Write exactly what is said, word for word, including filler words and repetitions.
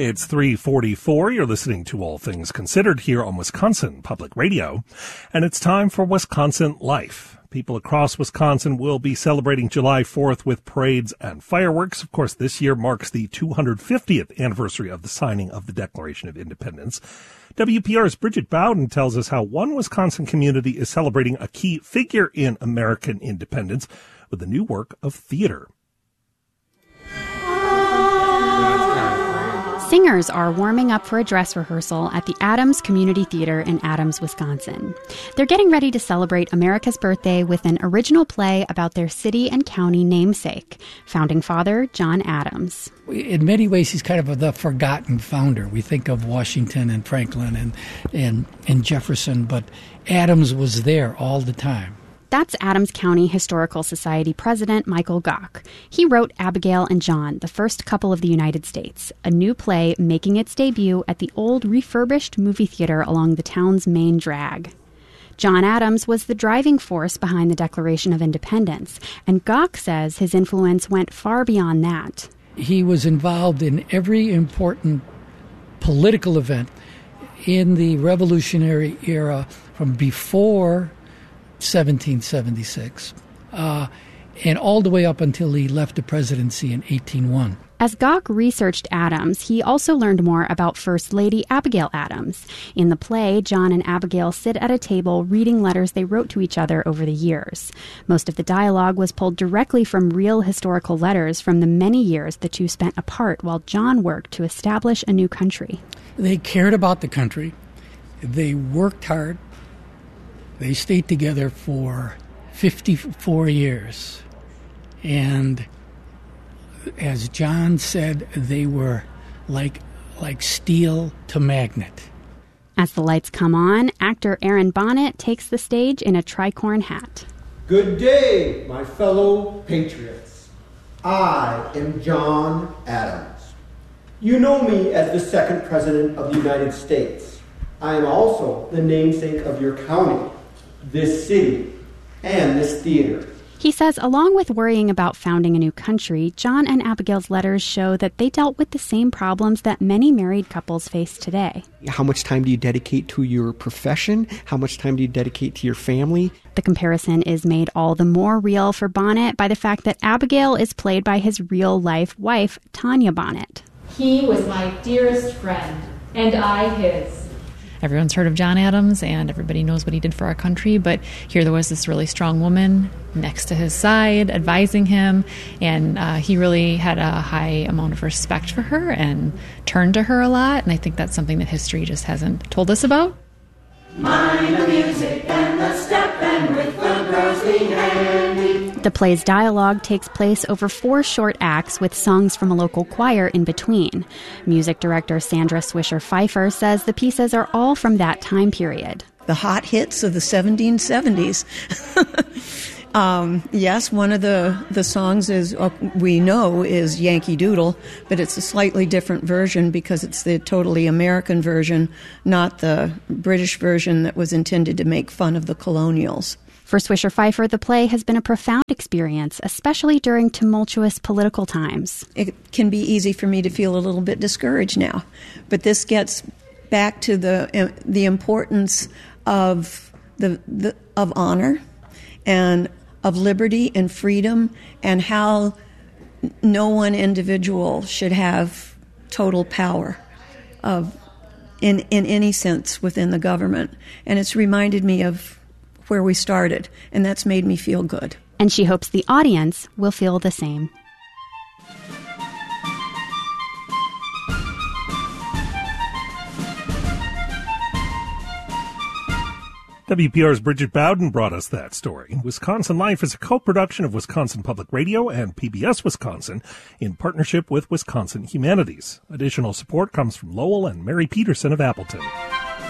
It's three forty-four. You're listening to All Things Considered here on Wisconsin Public Radio, and it's time for Wisconsin Life. People across Wisconsin will be celebrating July fourth with parades and fireworks. Of course, this year marks the two hundred fiftieth anniversary of the signing of the Declaration of Independence. W P R's Bridget Bowden tells us how one Wisconsin community is celebrating a key figure in American independence with the new work of theater. Singers are warming up for a dress rehearsal at the Adams Community Theater in Adams, Wisconsin. They're getting ready to celebrate America's birthday with an original play about their city and county namesake, founding father John Adams. In many ways, he's kind of the forgotten founder. We think of Washington and Franklin and, and, and Jefferson, but Adams was there all the time. That's Adams County Historical Society President Michael Gock. He wrote Abigail and John, the first couple of the United States, a new play making its debut at the old refurbished movie theater along the town's main drag. John Adams was the driving force behind the Declaration of Independence, and Gock says his influence went far beyond that. He was involved in every important political event in the Revolutionary era from before seventeen seventy-six, uh, and all the way up until he left the presidency in eighteen oh one. As Gock researched Adams, he also learned more about First Lady Abigail Adams. In the play, John and Abigail sit at a table reading letters they wrote to each other over the years. Most of the dialogue was pulled directly from real historical letters from the many years the two spent apart while John worked to establish a new country. They cared about the country. They worked hard. They stayed together for fifty-four years. And as John said, they were like like steel to magnet. As the lights come on, actor Aaron Bonnet takes the stage in a tricorn hat. Good day, my fellow patriots. I am John Adams. You know me as the second president of the United States. I am also the namesake of your county, this city, and this theater. He says along with worrying about founding a new country, John and Abigail's letters show that they dealt with the same problems that many married couples face today. How much time do you dedicate to your profession? How much time do you dedicate to your family? The comparison is made all the more real for Bonnet by the fact that Abigail is played by his real-life wife, Tanya Bonnet. He was my dearest friend, and I his. Everyone's heard of John Adams, and everybody knows what he did for our country, but here there was this really strong woman next to his side, advising him, and uh, he really had a high amount of respect for her and turned to her a lot, and I think that's something that history just hasn't told us about. Mind the music and the step, and with the girls be handy. The play's dialogue takes place over four short acts with songs from a local choir in between. Music director Sandra Swisher Pfeiffer says the pieces are all from that time period. The hot hits of the seventeen seventies. um, yes, one of the, the songs is uh, we know is Yankee Doodle, but it's a slightly different version because it's the totally American version, not the British version that was intended to make fun of the colonials. For Swisher Pfeiffer, the play has been a profound experience, especially during tumultuous political times. It can be easy for me to feel a little bit discouraged now, but this gets back to the uh, the importance of the, the of honor and of liberty and freedom, and how no one individual should have total power of in in any sense within the government. And it's reminded me of where we started, and that's made me feel good. And she hopes the audience will feel the same. W P R's Bridget Bowden brought us that story. Wisconsin Life is a co-production of Wisconsin Public Radio and P B S Wisconsin in partnership with Wisconsin Humanities. Additional support comes from Lowell and Mary Peterson of Appleton.